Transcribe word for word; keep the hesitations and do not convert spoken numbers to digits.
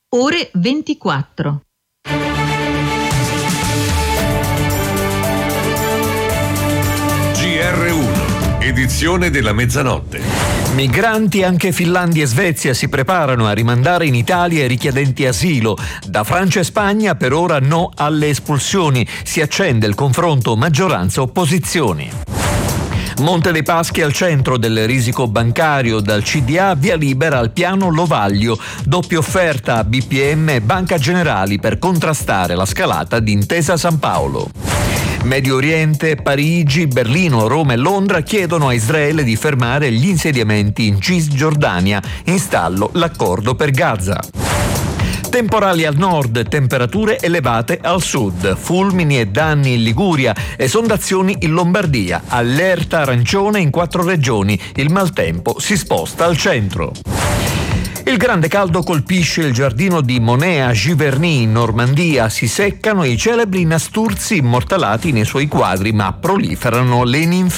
ore ventiquattro. G R uno, edizione della mezzanotte. Migranti anche Finlandia e Svezia si preparano a rimandare in Italia i richiedenti asilo. Da Francia e Spagna per ora no alle espulsioni. Si accende il confronto maggioranza-opposizioni. Monte dei Paschi al centro del risico bancario, dal C D A via libera al piano Lovaglio, doppia offerta a B P M e Banca Generali per contrastare la scalata di Intesa San Paolo. Medio Oriente, Parigi, Berlino, Roma e Londra chiedono a Israele di fermare gli insediamenti in Cisgiordania, in stallo l'accordo per Gaza. Temporali al nord, temperature elevate al sud, fulmini e danni in Liguria, esondazioni in Lombardia, allerta arancione in quattro regioni, il maltempo si sposta al centro. Il grande caldo colpisce il giardino di Monet a Giverny in Normandia, si seccano i celebri nasturzi immortalati nei suoi quadri, ma proliferano le ninfee.